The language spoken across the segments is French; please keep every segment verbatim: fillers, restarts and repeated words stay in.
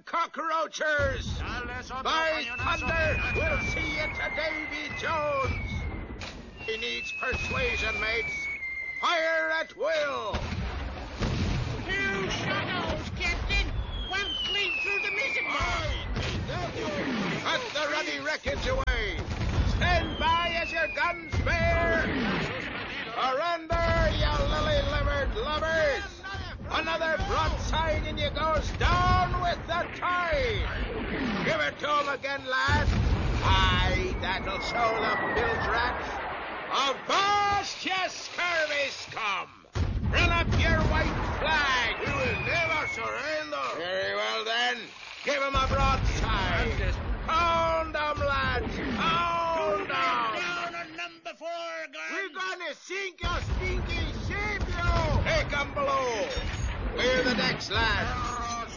cockroachers! By thunder, we'll see you to Davy Jones! He needs persuasion, mates. Fire at will! Two shadows, Captain! One clean through the mizzen mast! Cut the ruddy wreckage away! Stand by as your guns bear! Surrender, you lily-livered lovers! Another broadside and you goes down with the tide! Give it to 'em again, lad! Aye, that'll show the bilge rats! Avast, ye scurvy scum! Run up your white flag! We will never surrender! Very well, then. Give 'em a broadside! Pound 'em, lads! Pound 'em! Down on number four, gun! We're gonna sink your stinky ship, you! Take 'em below! Clear the decks, lads!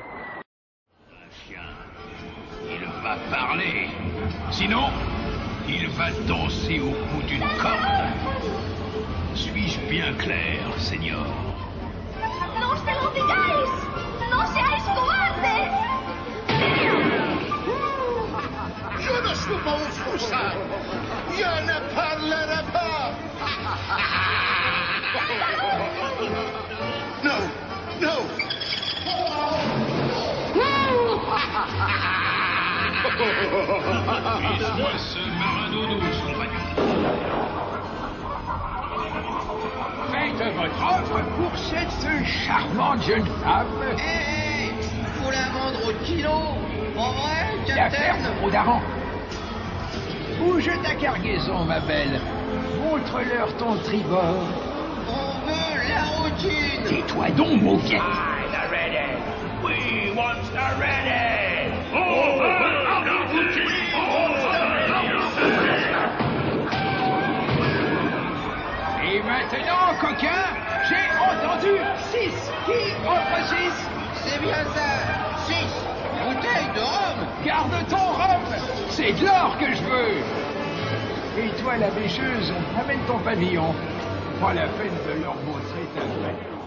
Il va parler. Sinon, il va danser au bout d'une corde. Suis-je bien clair, Seigneur? ¡No se lo digáis! ¡No seáis cobardes! Je ne suis pas au foussard! Je ne parlerai pas! No! No! Vise-moi ce marin d'eau douce, compagnon. Faites votre offre pour cette charmante jeune femme. Hé, hé, faut la vendre au kilo. En vrai, L'affaire Captain? de Rodaran. Bouge ta cargaison, ma belle. Montre-leur ton tribord. On veut la routine. Tais-toi donc, mauviette. the ready. We want the ready. Et maintenant, coquin, j'ai entendu six. Qui offre six? C'est bien ça. Six bouteilles de rhum. Garde ton rhum. C'est de l'or que je veux. Et toi, la bêcheuse, amène ton pavillon. Pas la peine de leur montrer ta valeur.